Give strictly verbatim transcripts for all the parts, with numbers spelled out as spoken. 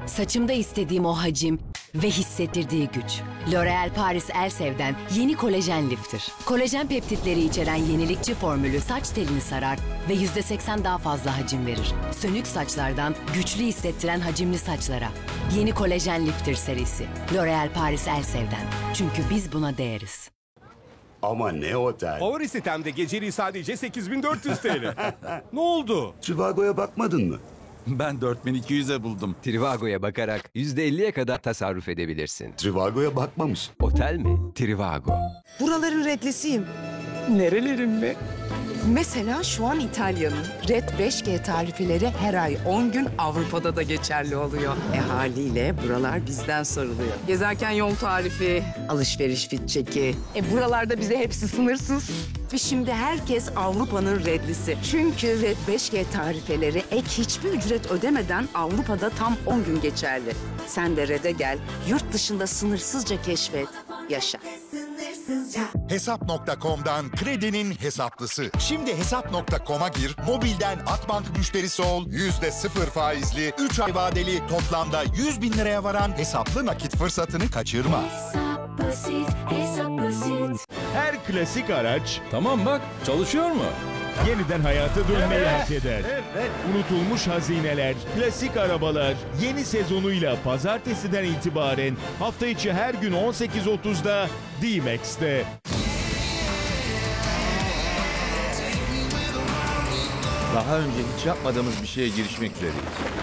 Saçımda istediğim o hacim ve hissettirdiği güç. L'Oréal Paris Elsev'den yeni kolajen lifter. Kolajen peptitleri içeren yenilikçi formülü saç telini sarar ve yüzde seksen daha fazla hacim verir. Sönük saçlardan güçlü hissettiren hacimli saçlara. Yeni kolajen lifter serisi. L'Oréal Paris Elsev'den. Çünkü biz buna değeriz. Ama ne otel? Favori sitemde geceliği sadece sekiz bin dört yüz T L. Ne oldu? Trivago'ya bakmadın mı? Ben dört bin iki yüze buldum. Trivago'ya bakarak yüzde elliye kadar tasarruf edebilirsin. Trivago'ya bakmamış. Otel mi? Trivago. Buraların redlisiyim. Nerelerin mi? Mesela şu an İtalya'nın Red beş G tarifeleri her ay on gün Avrupa'da da geçerli oluyor. E haliyle buralar bizden soruluyor. Gezerken yol tarifi, alışveriş fit çeki. E buralarda bize hepsi sınırsız. Ve şimdi herkes Avrupa'nın redlisi. Çünkü Red beş G tarifeleri ek hiçbir ücret ödemeden Avrupa'da tam on gün geçerli. Sen de Red'e gel, yurt dışında sınırsızca keşfet, yaşa. Hesap nokta com'dan kredinin hesaplısı. Şimdi hesap nokta com'a gir, mobilden Akbank müşterisi ol, yüzde sıfır faizli, üç ay vadeli toplamda yüz bin liraya varan hesaplı nakit fırsatını kaçırma. Hesap basit, hesap basit. Her klasik araç Tamam bak, çalışıyor mu? yeniden hayata dönmeyi hak eder. Unutulmuş hazineler, klasik arabalar yeni sezonuyla pazartesiden itibaren hafta içi her gün on sekiz otuzda D-Max'te. Daha önce hiç yapmadığımız bir şeye girişmek üzereyiz.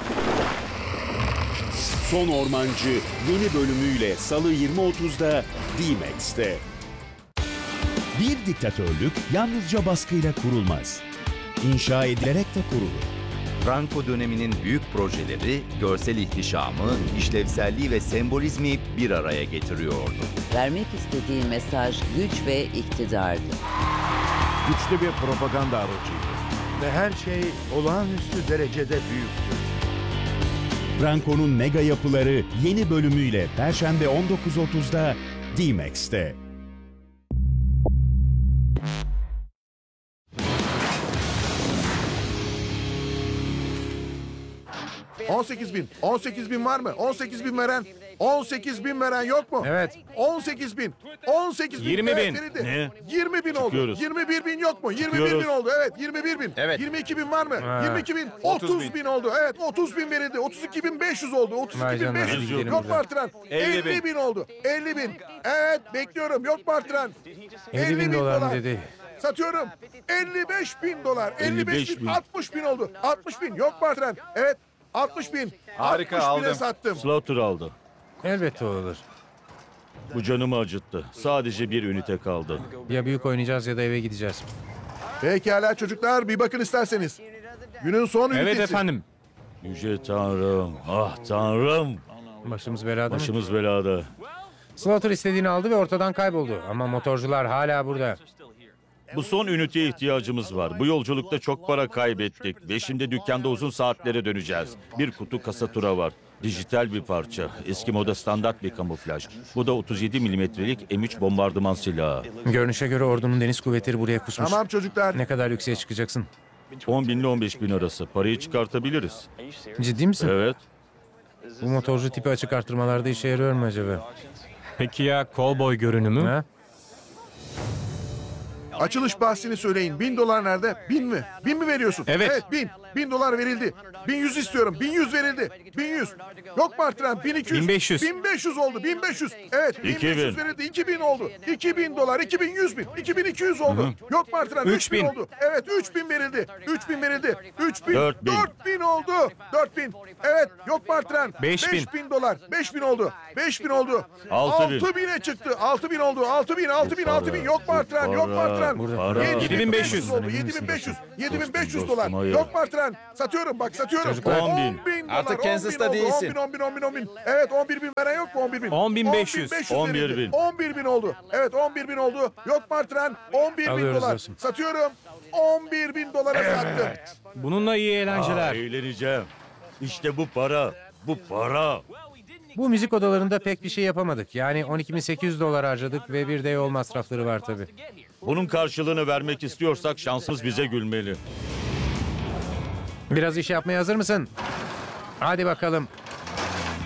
Son Ormancı yeni bölümüyle Salı yirmi otuzda D-Max'te. Bir diktatörlük yalnızca baskıyla kurulmaz. İnşa edilerek de kurulur. Franco döneminin büyük projeleri, görsel ihtişamı, işlevselliği ve sembolizmi bir araya getiriyordu. Vermek istediği mesaj güç ve iktidardı. Güçlü bir propaganda aracıydı. Ve her şey olağanüstü derecede büyüktü. Franco'nun mega yapıları yeni bölümüyle Perşembe on dokuz otuzda D-Max'te. on sekiz bin. on sekiz bin var mı? on sekiz bin veren. on sekiz bin veren yok mu? Evet. on sekiz bin. on sekiz bin. yirmi bin. Evet, verildi. Ne? yirmi bin oldu. Çıkıyoruz. yirmi bir bin yok mu? yirmi bir Çıkıyoruz. bin oldu. Evet, yirmi bir bin. Evet. yirmi iki bin var mı? Ha. yirmi iki bin. otuz bin oldu. Evet, otuz bin verildi. otuz iki bin beş yüz oldu. otuz Vay iki bin canına, beş hadi yüz. gidelim Yok mu buradan. artıran? elli elli bin oldu. elli bin. Evet, bekliyorum. Yok mu artıran? elli bin dolar mı dedi? Satıyorum. elli beş bin dolar. elli beş elli beş bin. bin. altmış bin oldu. altmış bin. Yok mu artıran? Evet. altmış bin. Harika, altmış bine aldım. sattım. Slaughter aldı. Elbette olur. Bu canımı acıttı. Sadece bir ünite kaldı. Ya büyük oynayacağız ya da eve gideceğiz. Pekala çocuklar bir bakın isterseniz. Günün son ünitesi. Evet efendim. Yüce Tanrım, ah Tanrım. Başımız belada mı? Başımız belada. Slaughter istediğini aldı ve ortadan kayboldu. Ama motorcular hala burada. Bu son üniteye ihtiyacımız var. Bu yolculukta çok para kaybettik ve şimdi dükkanda uzun saatlere döneceğiz. Bir kutu kasatura var. Dijital bir parça. Eski moda standart bir kamuflaj. Bu da otuz yedi milimetrelik M üç bombardıman silahı. Görünüşe göre ordunun deniz kuvvetleri buraya kusmuş. Tamam çocuklar. Ne kadar yükseğe çıkacaksın? on bin ile on beş bin arası. Parayı çıkartabiliriz. Ciddi misin? Evet. Bu motorcu tipi açık artırmalarda işe yarıyor mu acaba? Peki ya kovboy görünümü? Ha? Açılış bahsini söyleyin. Bin dolar nerede? Bin mi? Bin mi veriyorsun? Evet. Evet bin. Bin dolar verildi. Bin yüz istiyorum. Bin yüz verildi. Bin yüz. Yok mu artıran? Bin iki yüz. bin beş yüz. Bin beş yüz oldu. Bin beş yüz. Evet. Bin İki beş yüz bin. verildi. İki bin oldu. İki bin dolar. İki bin yüz bin. İki bin iki yüz oldu. Yok mu artıran? Üç Üç bin bin. oldu. Evet. Üç bin verildi. Üç bin verildi. Üç bin. Dört bin. Dört bin oldu. Dört bin. Evet. Yok mu artıran? Beş bin. Beş bin dolar. Beş bin oldu. Beş bin oldu. Altı bin. Altı bine çıktı. Altı bin oldu. Altı bin. Altı bin. Altı bin. Yok mu artıran? Yok mu artıran? Para. Yedi bin beş yüz oldu. Emin Yedi misin bin beş yüz. dostum? Yedi bin beş yüz Dostum, dolar. dostum, hayır. Yok mu artıran? Satıyorum bak satıyorum. Çocuklar. On bin. dolar, Artık on bin Kansas'ta oldu, değilsin. on bin, on bin, on bin, on bin. Evet on bir bin veren yok mu on bir bin? On bin beş yüz. On bir verildi. bin. On bir bin oldu. Evet on bir bin oldu. Yok mu artıran? On bir bin Alıyoruz dolar. dostum. Satıyorum. On bir bin dolara sattım. Bununla iyi eğlenceler. eğleneceğim. İşte bu para. Bu para. Bu müzik odalarında pek bir şey yapamadık. Yani on iki bin sekiz yüz dolar harcadık ve bir de yol masrafları var tabii. Bunun karşılığını vermek istiyorsak şansımız bize gülmeli. Biraz iş yapmaya hazır mısın? Hadi bakalım.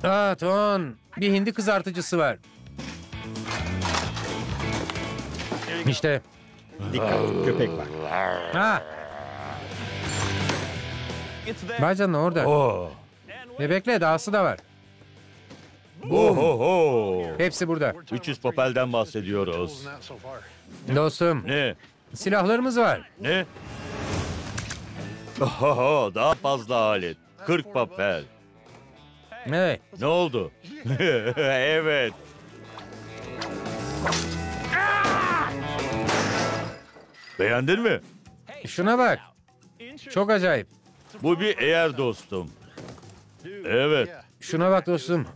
Aa Ton, bir hindi kızartıcısı var. İşte. Dikkat, köpek var. Ha. Vay canına orada. Oh. Ve bekle, dahası da var. Ohoho. Hepsi burada. üç yüz papelden bahsediyoruz. Dostum, Ne? silahlarımız var. Ne? Ohoho, daha fazla alet. kırk papel. Evet. Ne oldu? Evet. Beğendin mi? Şuna bak. Çok acayip. Bu bir eğer dostum. Evet. Şuna bak dostum.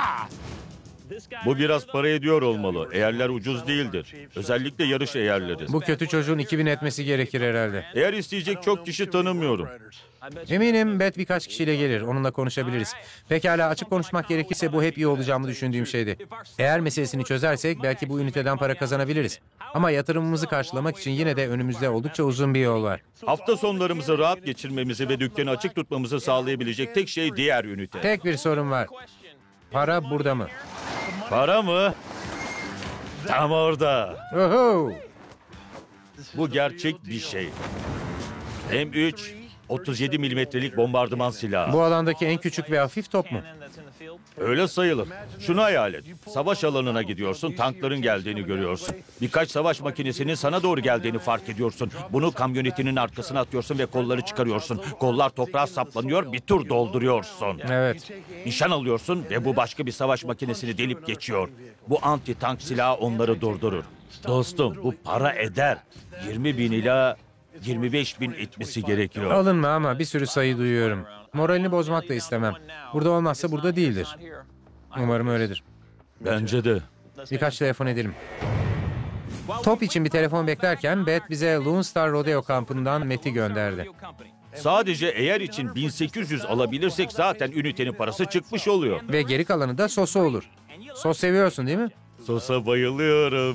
Bu biraz para ediyor olmalı. Eğerler ucuz değildir. Özellikle yarış eğerleri. Bu kötü çocuğun iki bin etmesi gerekir herhalde. Eğer isteyecek çok kişi tanımıyorum. Eminim Bet birkaç kişiyle gelir. Onunla konuşabiliriz. Pekala, açık konuşmak gerekirse bu hep iyi olacağımı düşündüğüm şeydi. Eğer meselesini çözersek belki bu üniteden para kazanabiliriz. Ama yatırımımızı karşılamak için yine de önümüzde oldukça uzun bir yol var. Hafta sonlarımızı rahat geçirmemizi ve dükkanı açık tutmamızı sağlayabilecek tek şey diğer ünite. Tek bir sorun var. Para burada mı? Para mı? Tam orada. Oho! Bu gerçek bir şey. M üç otuz yedi milimetrelik bombardıman silahı. Bu alandaki en küçük ve hafif top mu? Öyle sayılır. Şunu hayal et. Savaş alanına gidiyorsun, tankların geldiğini görüyorsun. Birkaç savaş makinesinin sana doğru geldiğini fark ediyorsun. Bunu kamyonetinin arkasına atıyorsun ve kolları çıkarıyorsun. Kollar toprağa saplanıyor, bir tur dolduruyorsun. Evet. Nişan alıyorsun ve bu başka bir savaş makinesini delip geçiyor. Bu anti tank silahı onları durdurur. Dostum, bu para eder. yirmi bin ila yirmi beş bin etmesi gerekiyor. Alınma ama bir sürü sayı duyuyorum. Moralini bozmak da istemem. Burada olmazsa burada değildir. Umarım öyledir. Bence de. Birkaç telefon edelim. Top için bir telefon beklerken Bet bize Lone Star Rodeo kampından Matt'i gönderdi. Sadece eğer için bin sekiz yüz alabilirsek zaten ünitenin parası çıkmış oluyor. Ve geri kalanı da sosu olur. Sos seviyorsun değil mi? Sosa bayılıyorum.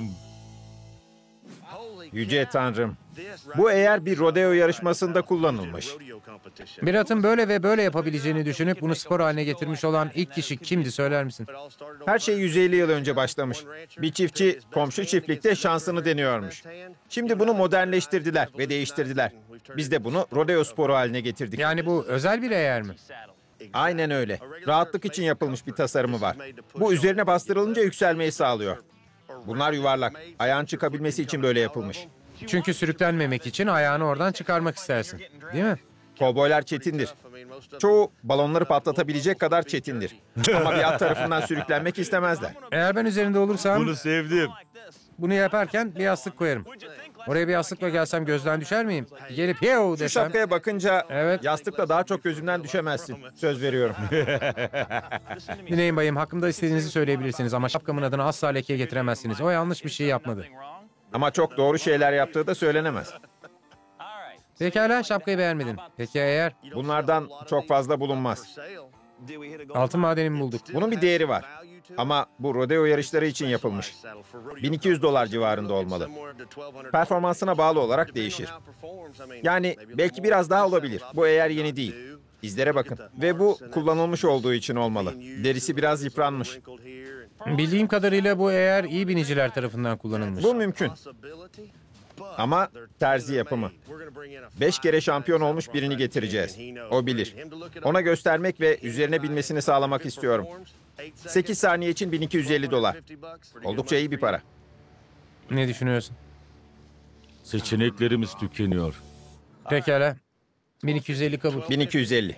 Yüce Tanrım. Bu eğer bir rodeo yarışmasında kullanılmış. Bir atın böyle ve böyle yapabileceğini düşünüp bunu spor haline getirmiş olan ilk kişi kimdi söyler misin? Her şey yüz elli yıl önce başlamış. Bir çiftçi komşu çiftlikte şansını deniyormuş. Şimdi bunu modernleştirdiler ve değiştirdiler. Biz de bunu rodeo sporu haline getirdik. Yani bu özel bir eğer mi? Aynen öyle. Rahatlık için yapılmış bir tasarımı var. Bu üzerine bastırılınca yükselmeyi sağlıyor. Bunlar yuvarlak. Ayağın çıkabilmesi için böyle yapılmış. Çünkü sürüklenmemek için ayağını oradan çıkarmak istersin. Değil mi? Kovboylar çetindir. Çoğu balonları patlatabilecek kadar çetindir. Ama bir at tarafından sürüklenmek istemezler. Eğer ben üzerinde olursam Bunu sevdim. bunu yaparken bir yastık koyarım. Oraya bir yastıkla gelsem gözden düşer miyim? Gelip yo Şu desem. şapkaya bakınca Evet. yastıkla daha çok gözümden düşemezsin. Söz veriyorum. Dinleyin bayım, hakkımda istediğinizi söyleyebilirsiniz ama şapkamın adını asla lekeye getiremezsiniz. O yanlış bir şey yapmadı. Ama çok doğru şeyler yaptığı da söylenemez. Pekala, şapkayı beğenmedin. Peki eğer Bunlardan çok fazla bulunmaz. altın madeni mi bulduk? Bunun bir değeri var. Ama bu rodeo yarışları için yapılmış. bin iki yüz dolar civarında olmalı. Performansına bağlı olarak değişir. Yani belki biraz daha olabilir. Bu eğer yeni değil. İzlere bakın. Ve bu kullanılmış olduğu için olmalı. Derisi biraz yıpranmış. Bildiğim kadarıyla bu eğer iyi biniciler tarafından kullanılmış. Bu mümkün. Ama terzi yapımı. Beş kere şampiyon olmuş birini getireceğiz. O bilir. Ona göstermek ve üzerine binmesini sağlamak istiyorum. sekiz saniye için bin iki yüz elli dolar. Oldukça iyi bir para. Ne düşünüyorsun? Seçeneklerimiz tükeniyor. Pekala. bin iki yüz elli kabul. bin iki yüz elli.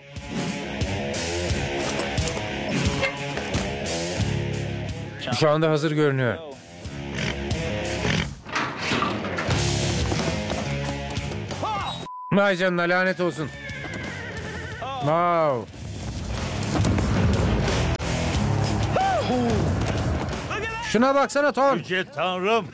Şu anda hazır görünüyor. Vay canına, lanet olsun. Wow. Şuna baksana Tom. Yüce Tanrım.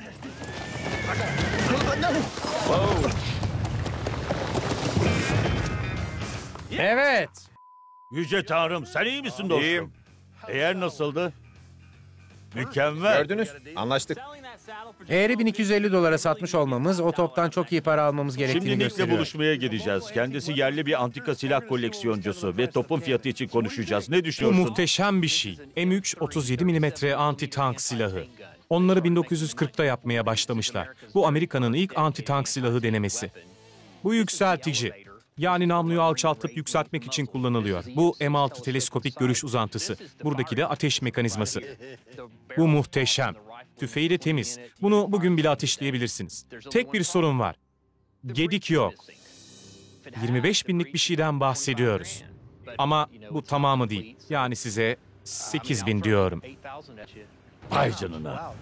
Evet. Yüce Tanrım, sen iyi misin dostum? İyiyim. Eğer nasıldı? Mükemmel. Gördünüz. Anlaştık. Eğri bin iki yüz elli dolara satmış olmamız o toptan çok iyi para almamız gerektiğini Şimdi Nick'le gösteriyor. buluşmaya gideceğiz. Kendisi yerli bir antika silah koleksiyoncusu ve topun fiyatı için konuşacağız. Ne Bu düşünüyorsun? muhteşem bir şey. M üç otuz yedi milimetre anti-tank silahı. Onları bin dokuz yüz kırkta yapmaya başlamışlar. Bu Amerika'nın ilk anti-tank silahı denemesi. Bu yükseltici. Yani namluyu alçaltıp yükseltmek için kullanılıyor. Bu M altı teleskopik görüş uzantısı. Buradaki de ateş mekanizması. Bu muhteşem. Tüfeği de temiz. Bunu bugün bile ateşleyebilirsiniz. Tek bir sorun var. Gedik yok. yirmi beş binlik bir şeyden bahsediyoruz. Ama bu tamamı değil. Yani size sekiz bin diyorum. Vay canına.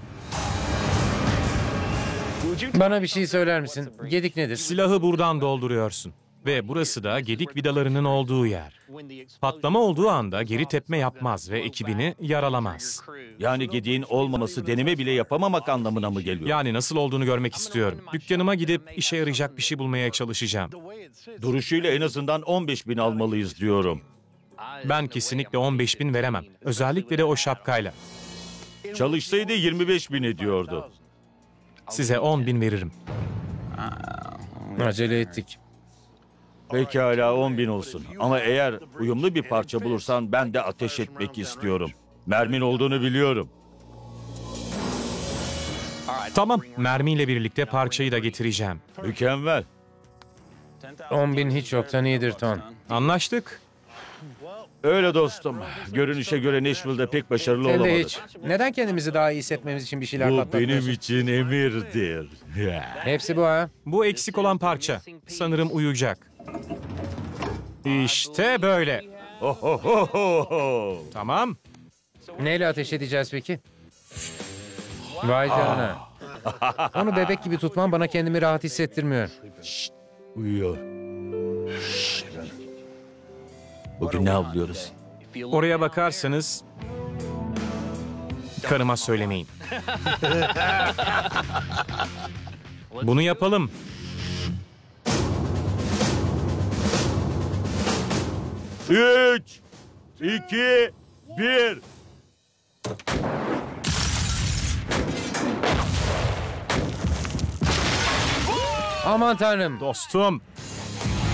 Bana bir şey söyler misin? Gedik nedir? Silahı buradan dolduruyorsun. Ve burası da gedik vidalarının olduğu yer. Patlama olduğu anda geri tepme yapmaz ve ekibini yaralamaz. Yani gediğin olmaması deneme bile yapamamak anlamına mı geliyor? Yani nasıl olduğunu görmek istiyorum. Dükkanıma gidip işe yarayacak bir şey bulmaya çalışacağım. Duruşuyla en azından on beş bin almalıyız diyorum. Ben kesinlikle on beş bin veremem. Özellikle de o şapkayla. Çalışsaydı yirmi beş bin ediyordu. Size on bin veririm. Acele ettik. Pekala on bin olsun. Ama eğer uyumlu bir parça bulursan ben de ateş etmek istiyorum. Mermin olduğunu biliyorum. Tamam, mermiyle birlikte parçayı da getireceğim. Mükemmel. on bin hiç yoktan iyidir Ton. Anlaştık. Öyle dostum. Görünüşe göre Nashville'de pek başarılı Hem de olamadık. hiç. Neden kendimizi daha iyi hissetmemiz için bir şeyler Bu patlatmıyorsun? benim için emirdir. Hepsi bu ha. Bu eksik olan parça. Sanırım uyuyacak. İşte böyle. Ohohoho. Tamam. Neyle ateş edeceğiz peki? Vay canına. Onu bebek gibi tutman bana kendimi rahat hissettirmiyor. Uyuyor. Bugün ne avlıyoruz? Oraya bakarsanız karıma söylemeyin. Bunu yapalım. Üç, iki, bir. Aman tanrım. Dostum,